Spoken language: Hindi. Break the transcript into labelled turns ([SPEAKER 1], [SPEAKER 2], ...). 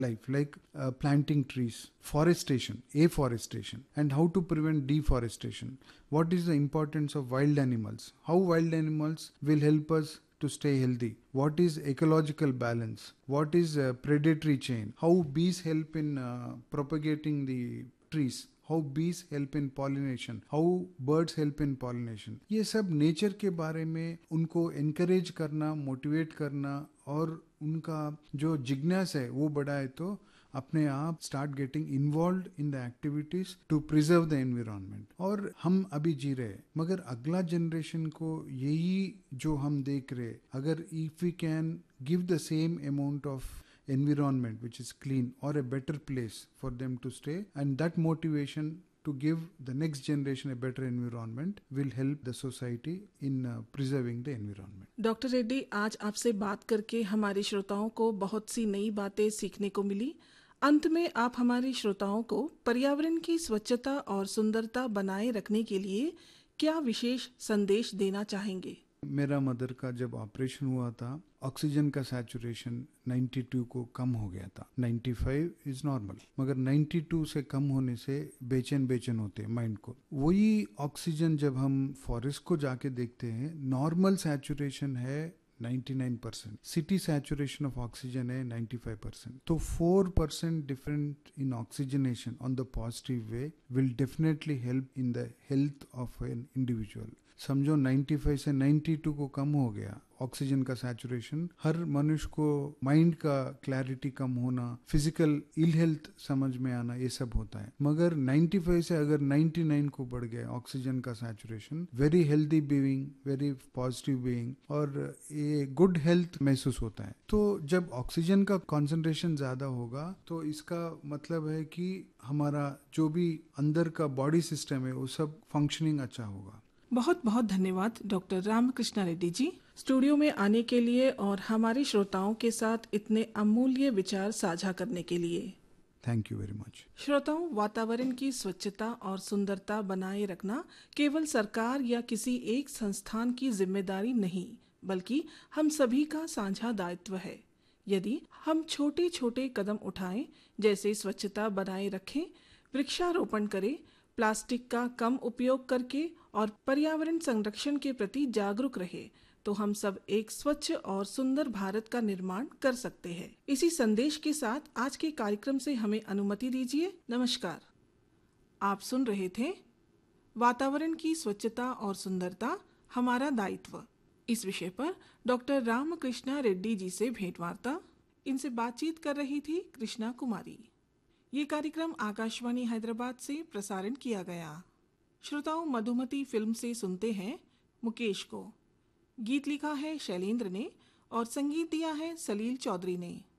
[SPEAKER 1] life, like planting trees, forestation, afforestation, and how to prevent deforestation. What is the importance of wild animals? How wild animals will help us to stay healthy? What is ecological balance? What is predatory chain? How bees help in propagating the trees? How bees help in pollination? How birds help in pollination? ये सब नेचर के बारे में उनको encourage करना, motivate करना और उनका जो जिज्ञासा है वो बढ़ाए तो अपने आप start getting involved in the activities to preserve the environment. और हम अभी जी रहे हैं, मगर अगला जनरेशन को यही जो हम देख रहे, अगर if we can give the same amount of environment which is clean or a better place for them to stay, and that motivation to give the next generation a better environment will help the society in preserving the environment.
[SPEAKER 2] Doctor Reddy, आज आपसे बात करके हमारे श्रोताओं को बहुत सी नई बातें सीखने को मिली। अंत में आप हमारे श्रोताओं को पर्यावरण की स्वच्छता और सुंदरता बनाए रखने के लिए क्या विशेष संदेश देना चाहेंगे?
[SPEAKER 1] मेरा मदर का जब ऑपरेशन हुआ था, ऑक्सीजन का सैचुरेशन 92 को कम हो गया था। 95 इज नॉर्मल, मगर 92 से कम होने से बेचैन होते हैं माइंड को। वही ऑक्सीजन जब हम फॉरेस्ट को जाके देखते हैं, नॉर्मल सैचुरेशन है 99%, सिटी सैचुरेशन ऑफ ऑक्सीजन है 95%। तो 4% different in oxygenation on the positive way will definitely help in the health of an individual. समझो 95 से 92 को कम हो गया ऑक्सीजन का सैचुरेशन, हर मनुष्य को माइंड का क्लैरिटी कम होना, फिजिकल इल हेल्थ समझ में आना, ये सब होता है। मगर 95 से अगर 99 को बढ़ गया ऑक्सीजन का saturation, very healthy being, very positive being और ये गुड हेल्थ महसूस होता है। तो जब ऑक्सीजन का कॉन्सेंट्रेशन ज्यादा होगा तो इसका मतलब है कि हमारा जो भी अंदर का बॉडी सिस्टम है वो सब फंक्शनिंग अच्छा होगा।
[SPEAKER 2] बहुत बहुत धन्यवाद डॉक्टर रामकृष्णा रेड्डी जी, स्टूडियो में आने के लिए और हमारे श्रोताओं के साथ इतने अमूल्य विचार साझा करने के लिए।
[SPEAKER 1] Thank you very much.
[SPEAKER 2] श्रोताओं, वातावरण की स्वच्छता और सुंदरता बनाए रखना केवल सरकार या किसी एक संस्थान की जिम्मेदारी नहीं, बल्कि हम सभी का साझा दायित्व है। यदि हम छोटे छोटे कदम उठाएं, जैसे स्वच्छता बनाए रखें, वृक्षारोपण करें, प्लास्टिक का कम उपयोग करके और पर्यावरण संरक्षण के प्रति जागरूक रहे, तो हम सब एक स्वच्छ और सुंदर भारत का निर्माण कर सकते हैं। इसी संदेश के साथ आज के कार्यक्रम से हमें अनुमति दीजिए। नमस्कार। आप सुन रहे थे वातावरण की स्वच्छता और सुंदरता हमारा दायित्व। इस विषय पर डॉक्टर रामकृष्णा रेड्डी जी से भेंटवार्ता। इनसे बातचीत कर रही थी कृष्णा कुमारी। ये कार्यक्रम आकाशवाणी हैदराबाद से प्रसारण किया गया। श्रोताओं, मधुमती फिल्म से सुनते हैं मुकेश को। गीत लिखा है शैलेंद्र ने और संगीत दिया है सलील चौधरी ने।